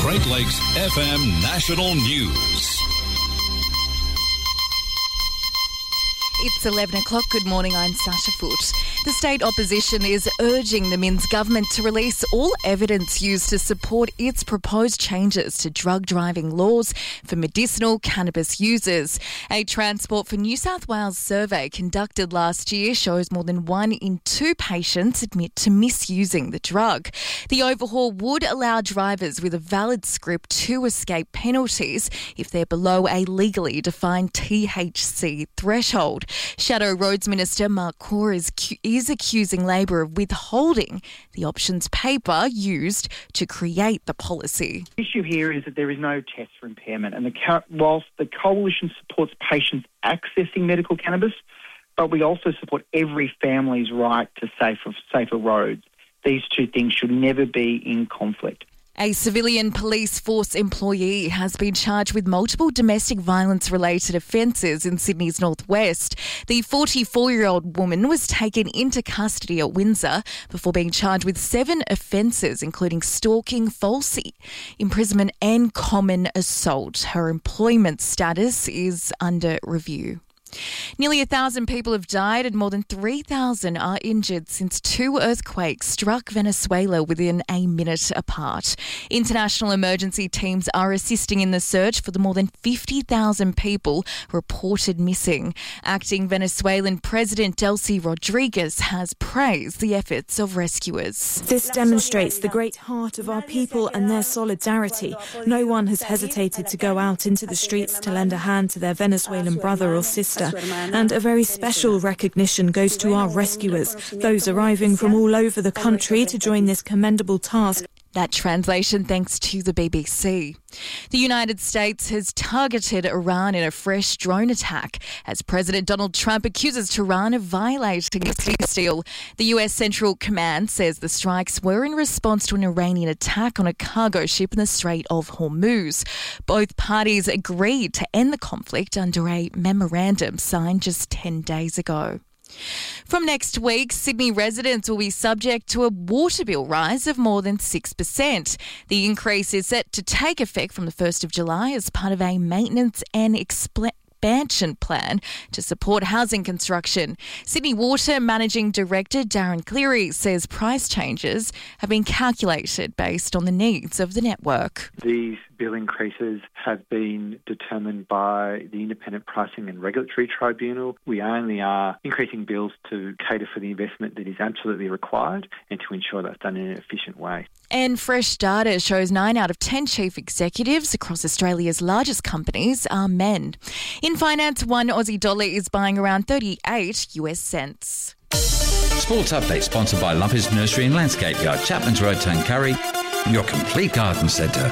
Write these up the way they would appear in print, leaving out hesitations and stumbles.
Great Lakes FM National News. It's 11 o'clock. Good morning, I'm Sasha Foote. The state opposition is urging the Minns government to release all evidence used to support its proposed changes to drug driving laws for medicinal cannabis users. A Transport for New South Wales survey conducted last year shows more than 1 in 2 patients admit to misusing the drug. The overhaul would allow drivers with a valid script to escape penalties if they're below a legally defined THC threshold. Shadow Roads Minister Mark Core is accusing Labor of withholding the options paper used to create the policy. The issue here is that there is no test for impairment, and whilst the Coalition supports patients accessing medical cannabis, but we also support every family's right to safer roads. These two things should never be in conflict. A civilian police force employee has been charged with multiple domestic violence-related offences in Sydney's northwest. The 44-year-old woman was taken into custody at Windsor before being charged with 7 offences, including stalking, false imprisonment and common assault. Her employment status is under review. Nearly 1,000 people have died and more than 3,000 are injured since 2 earthquakes struck Venezuela within a minute apart. International emergency teams are assisting in the search for the more than 50,000 people reported missing. Acting Venezuelan President Delcy Rodriguez has praised the efforts of rescuers. This demonstrates the great heart of our people and their solidarity. No one has hesitated to go out into the streets to lend a hand to their Venezuelan brother or sister. And a very special recognition goes to our rescuers, those arriving from all over the country to join this commendable task. That translation thanks to the BBC. The United States has targeted Iran in a fresh drone attack as President Donald Trump accuses Tehran of violating the peace deal. The US Central Command says the strikes were in response to an Iranian attack on a cargo ship in the Strait of Hormuz. Both parties agreed to end the conflict under a memorandum signed just 10 days ago. From next week, Sydney residents will be subject to a water bill rise of more than 6%. The increase is set to take effect from the 1st of July as part of a maintenance and expansion plan to support housing construction. Sydney Water Managing Director Darren Cleary says price changes have been calculated based on the needs of the network. These bill increases have been determined by the Independent Pricing and Regulatory Tribunal. We only are increasing bills to cater for the investment that is absolutely required and to ensure that's done in an efficient way. And fresh data shows 9 out of 10 chief executives across Australia's largest companies are men. In finance, 1 Aussie dollar is buying around 38 US cents. Sports update sponsored by Lumpers Nursery and Landscape Yard, Chapman's Road, Tuncurry, your complete garden centre.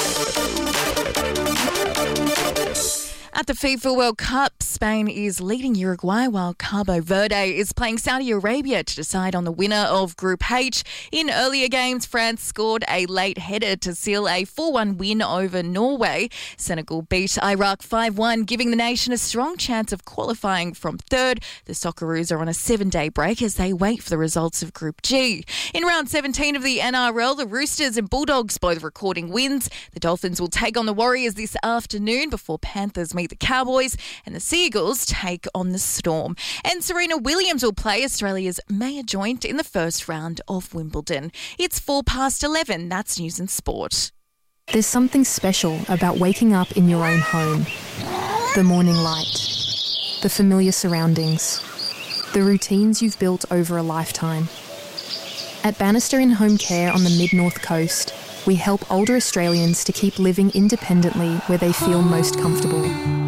At the FIFA World Cup, Spain is leading Uruguay while Cabo Verde is playing Saudi Arabia to decide on the winner of Group H. In earlier games, France scored a late header to seal a 4-1 win over Norway. Senegal beat Iraq 5-1, giving the nation a strong chance of qualifying from third. The Socceroos are on a 7-day break as they wait for the results of Group G. In round 17 of the NRL, the Roosters and Bulldogs both recording wins. The Dolphins will take on the Warriors this afternoon before Panthers meet the Cowboys and the Seagulls take on the Storm. And Serena Williams will play Australia's Maya Joint in the first round of Wimbledon. It's 11:04. That's news and sport. There's something special about waking up in your own home. The morning light, the familiar surroundings, the routines you've built over a lifetime. At Bannister in Home Care on the Mid-North Coast, we help older Australians to keep living independently where they feel most comfortable.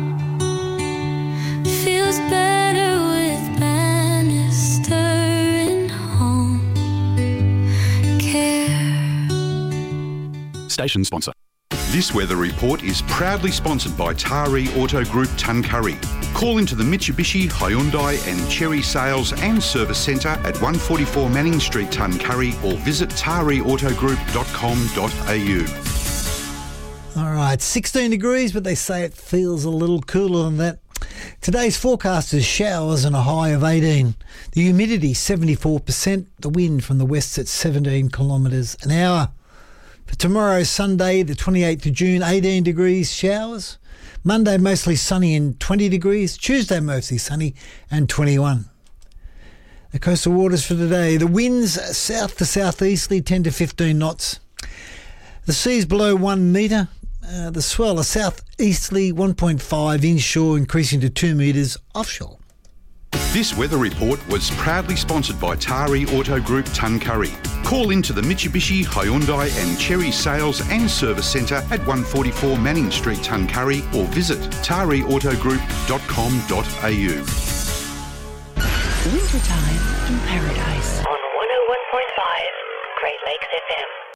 Feels better with Bannister in Home Care. Station sponsor. This weather report is proudly sponsored by Taree Auto Group Tuncurry. Call into the Mitsubishi, Hyundai and Chery Sales and Service Centre at 144 Manning Street, Tuncurry, or visit tareautogroup.com.au. All right, 16 degrees, but they say it feels a little cooler than that. Today's forecast is showers and a high of 18. The humidity 74%, the wind from the west at 17 kilometres an hour. For tomorrow, Sunday, the 28th of June, 18 degrees, showers. Monday, mostly sunny and 20 degrees. Tuesday, mostly sunny and 21. The coastal waters for today. The winds south to southeasterly 10 to 15 knots. The sea's below 1 metre. The swell a southeasterly 1.5 inshore, increasing to 2 metres offshore. This weather report was proudly sponsored by Tari Auto Group Tuncurry. Call into the Mitsubishi, Hyundai and Cherry Sales and Service Centre at 144 Manning Street, Tuncurry, or visit tariautogroup.com.au. Wintertime in Paradise on 101.5 Great Lakes FM.